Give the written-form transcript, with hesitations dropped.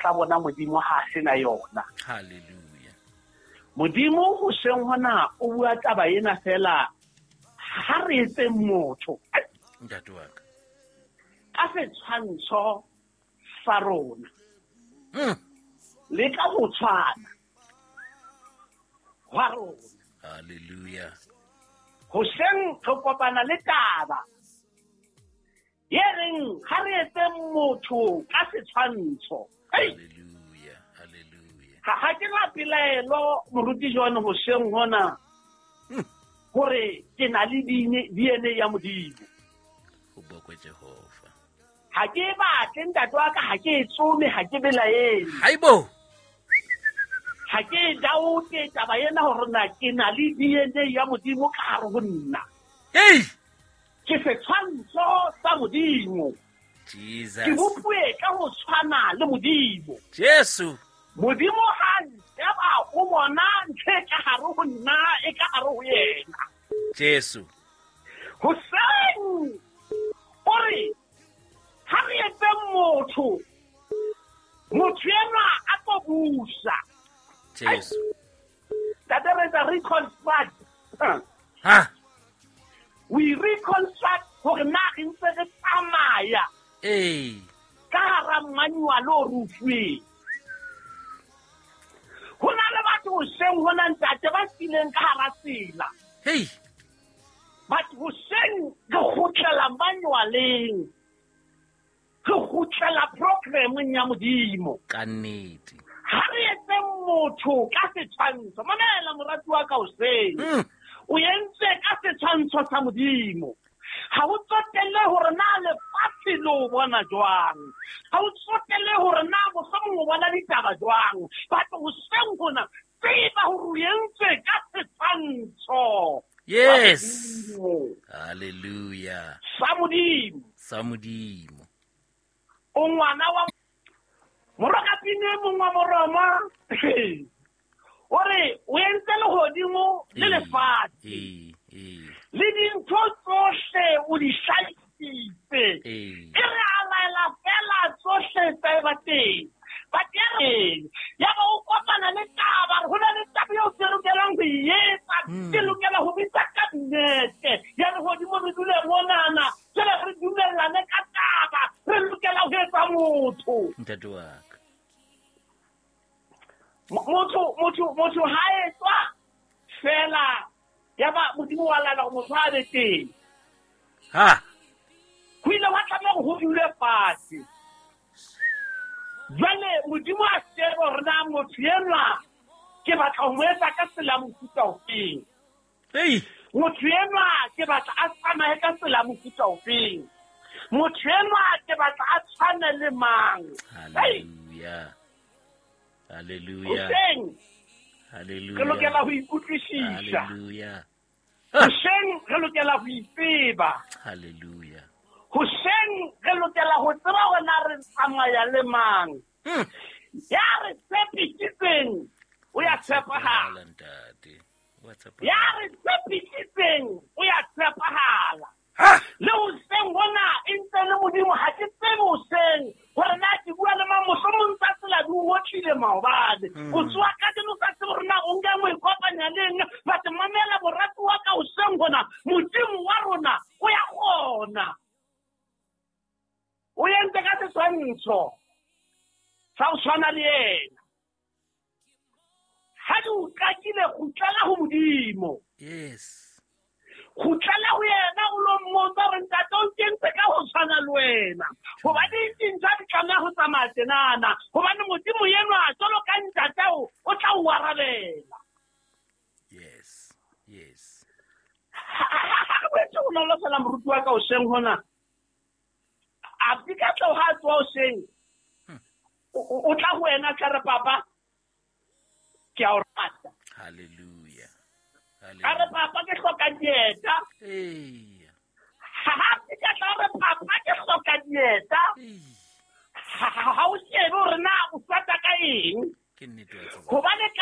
tla bona modimo ha sena yona. Hallelujah. Modimo ho seng hona o bua taba ena fela ha re etse motho Ntate wa ka. ka setshwantsho sa rona le ka ho tshwana wa rona. Hallelujah. Ho seng re kopana le taba ye reng ha re etse motho ka setshwantsho. Hallelujah. Hallelujah. Ha ke na pelaelo moruti John ho seng hona hore ke na le DNA ya modimo. Ho bokwe Jehova. Ha ke batle ntate wa ka, ha ke tsome, ha ke belaele, Haibo. ha ke daute taba ena hore na ke na le DNA ya modimo ka hare ho nna. Hey. Ke setshwantsho sa modimo, Jesus. ke bopuwe ka ho tshwana le modimo. Jesu. Modimo ha ntaba o bona ntse ka hare ho nna e ka hare ho yena. Jesu. Ho seng hore ha re etse motho ena a tlo busa. Jesu. That there is a reconstruct. Ha. We reconstruct hore na re ntse re tsamaya Hey. ka hara manual o rufuweng. Ho na le batho ho seng hona ntate ba sileng ka hara tsela. Hey. But ho seng re kgutlela manualeng, re kgutlela programmeng ya modimo. Ka nnete. Ha re etse motho ka setshwantsho, mamela morati wa ka hoseng, o entse ka setshwantsho sa modimo. Ha o tsotelle hore na lefatshe lo bona jwang, ha o tsotelle hore na mohlomong o bona ditaba jwang, but ho seng hona tseba hore o entse ka setshwantsho. Yes. Hallelujah. Sa modimo. Sa modimo. O ngwana wa morokapine mongwe moroma ore o entse lehodimo le lefatshe le dintho tsohle o di hlahisitse e re a laela fela tsohle tse ba teng but ya ba o kopana le taba ho na le taba eo se lokelang ho etsa se lokela ho bitsa kabinete ya lehodimo re dule monana jele re dumellane ka taba re lokela ho etsa motho. Ntate wa ka. Motho ha etswa fela ya ba modimo wa lala motho a be teng. Ha. Ho ile wa tlameha ho dule fatshe. Jwale modimo a shebe hore na motho enwa ke batla ho mo etsa ka tsela mofuta ofeng. Hey. Motho enwa ke batla a tsamaye ka tsela mofuta ofeng. Motho enwa ke batla a tshwane le mang. Hallelujah. Hallelujah. Hallelujah. Re lokela ho ikutlwisisa. Hallelujah. Hoseng re lokela ho itseba. Hallelujah. Hoseng re lokela ho tseba hore na re tsamaya le mang. Ya re tshepisitseng o ya tshepahala. Ya re tshepisitseng o ya tshepahala. Le hoseng hona e ntse le modimo ha ke tsebe hoseng hore na ke bua le mang mohlomong tsa tsela di otlile maobane o tswa ka dino sa tsebe hore na o nke mo ikopanya le eng but mamela borati wa ka hoseng hona modimo wa rona o ya kgona o entse ka setshwantsho sa o tshwana le yena ha di o qakile go tlala ho modimo. Yes. Khutlala ho yena o lo mmotsa re ntate o kentse ka ho tshwana le wena hoba dintja di tlameha ho tsamaya tsenana hobane modimo yenwa jwalo ka ntate o tla o arabela. Yes. Yes. Ha wetso o lo fela moruti wa ka o seng hona a dika tlo ha tswa o seng o tla ho wena ka re papa ke a o rata. Hallelujah. Are papa ke hloka dieta. Ha ke tla re papa ke hloka dieta. Ha o shebe hore na o tsata ka eng. Ke nnete wa tseba. Hobane